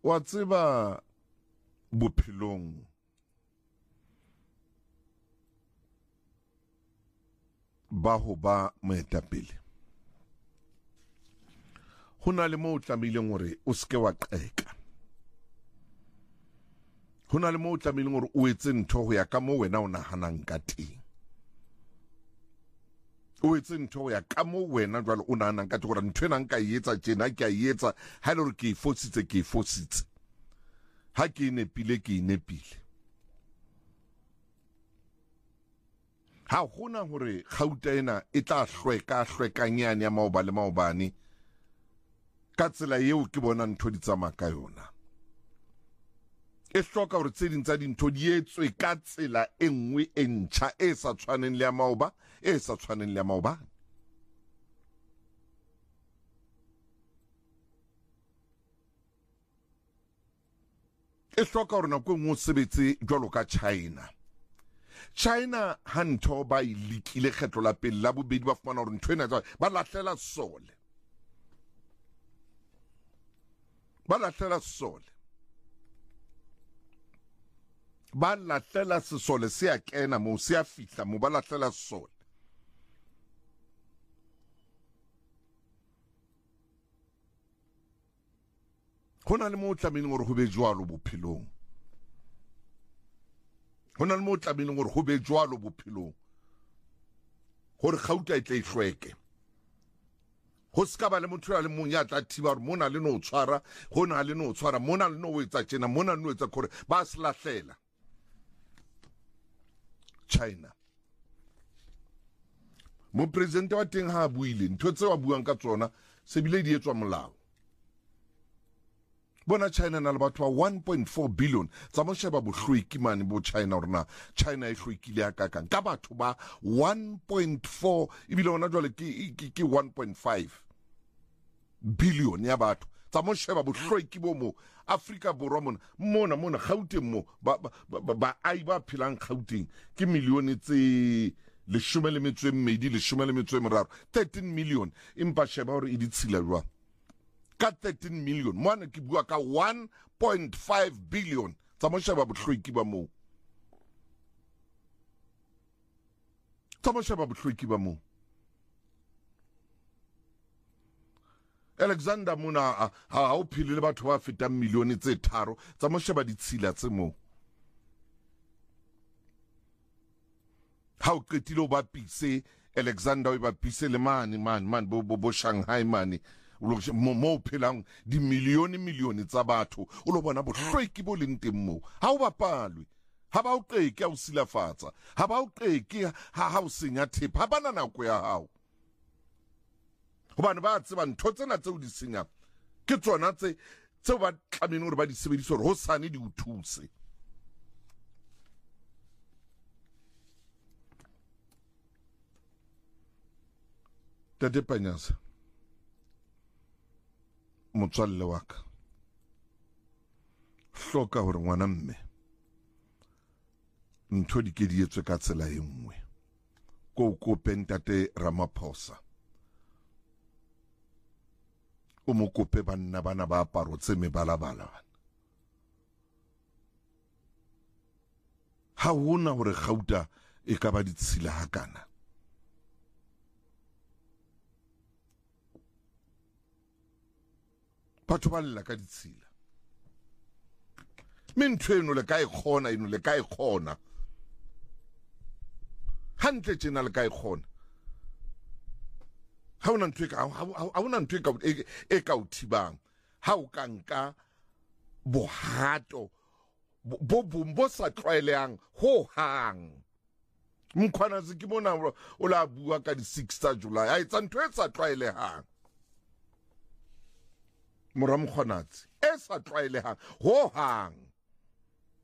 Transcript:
wa tseba bophelong ba ho ba moetapele ho na le mo o tlamehileng hore o seke wa qeka, ho na le mo o tlamehileng hore o etse ntho ho ya ka mo wena o nahanang ka teng, o etse ntho ho ya ka mo wena jwale o nahanang ka teng gore ntho ena nka e etsa tjena ke a e etsa ha ile hore ke e fositse ha ke e nepile ha hona hore gauta ena e tla hlwekanyane ya maoba le maobane ka tsela eo ke bona ntho di tsamaya ka yona. E hloka hore tse ding tsa dintho di etswe ka tsela e nngwe e ntjha e sa tshwaneng le ya maoba, e sa tshwaneng le ya maobane. E hloka hore nako e nngwe o sebetse jwalo ka China ha ntho ba e lekile kgetlo la pele la bobedi ba fumana hore ntho ena ba lahlela sole. Ba lahlela sesole se a kena mo se a fihla mo ba lahlela sesole. Ho na le mo o tlamehileng hore ho be jwalo bophelong. Ho na le mo o tlamehileng hore ho be jwalo bophelong, hore gauta e tle e hlweke. Ho ska ba le motho ya le mong ya tla thiba hore mona le no tshwara, hona le no tshwara, mona le no etsa tjena, mona le no etsa kore ba se lahlela. China mo presidente wa teng ha a buile ntho tse wa buang ka tsona se bile di etswa molao. Bona China na le batho ba 1.4 billion tsa mo sheba bohlweki mane bo China hore na China e hlwekile ya kakang ka batho ba 1.4 ebile ona jwale ke 1.5 billion ya batho tsa mo sheba bohlweki bo mo Afrika Borwa mona Gauteng mo ba ai ba phelang Gauteng ke milione tse 13 million empa sheba hore e di tshila jwang ka 13 million mwana ke bua ka 1.5 billion tsa mo sheba bohlweki ba mo, tsa mo sheba bohlweki ba mo. Alexander mona ha o phile le batho ba fetang milione tse 3 tsa mo sheba ditshila tse mo. Ha o qetile o ba pise Alexander o ba pise le man bo Shanghai mane mo phelang di milione tsa batho o lo bona bohlweki bo leng teng mo. Ha o bapalwe, ha ba o qeke o silafatsa, ha ba o qeke ha o senya thepa, ha bana nako ya hao. Hobane ba tseba ntho tsena tse o di senyang ke tsona tse ba tlamehileng hore ba di sebedisa hore hosane di o thuse. Tate Panyaza motswalle wa ka, hloka hore ngwana mme ntho di ke di etswe ka tsela e nngwe. Ko kope Ntate Ramaphosa o mo kope bana ba aparo tse mebalabala. Ha hona hore gauta e ka ba ditshila hakana. Batho ba lla ka ditshila. Ntho eno le ka e kgona. Hantle tjena le ka e kgona. Ha ona ntho e ka o thibang. Ha o ka nka bohato bo sa tlwaelehang ho hang. Mkhwanazi ke mona o la bua ka di 6 tsa July. Ha etsa ntho e sa tlwaelehang. Mora Mkhwanazi e sa tlwaelehang ho hang.